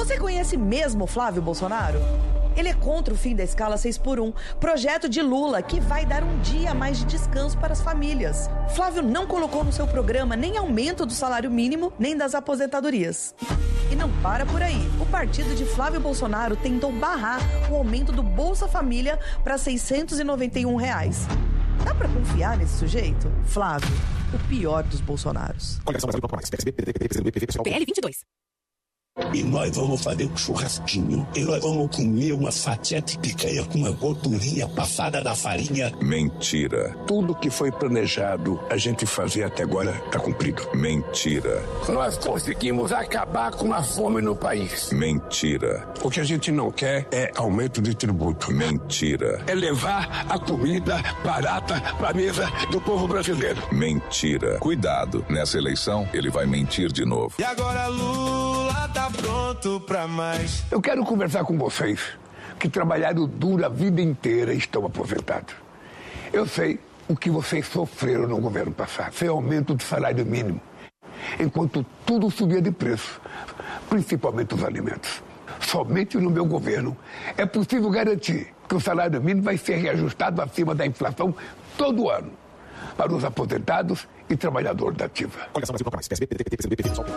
Você conhece mesmo Flávio Bolsonaro? Ele é contra o fim da escala 6x1, projeto de Lula que vai dar um dia a mais de descanso para as famílias. Flávio não colocou no seu programa nem aumento do salário mínimo, nem das aposentadorias. E não para por aí. O partido de Flávio Bolsonaro tentou barrar o aumento do Bolsa Família para R$ 691. Dá pra confiar nesse sujeito? Flávio, o pior dos Bolsonaros. PL 22. E nós vamos fazer um churrasquinho. E nós vamos comer uma fatia de picanha com uma gordurinha passada na farinha. Mentira. Tudo que foi planejado a gente fazer até agora está cumprido. Mentira. Nós conseguimos acabar com a fome no país. Mentira. O que a gente não quer é aumento de tributo. Mentira. É levar a comida barata para a mesa do povo brasileiro. Mentira. Cuidado, nessa eleição ele vai mentir de novo. E agora Lula tá pronto pra mais. Eu quero conversar com vocês que trabalharam duro a vida inteira e estão aposentados. Eu sei o que vocês sofreram no governo passado. Foi aumento do salário mínimo, enquanto tudo subia de preço, principalmente os alimentos. Somente no meu governo é possível garantir que o salário mínimo vai ser reajustado acima da inflação todo ano para os aposentados e trabalhadores da ativa.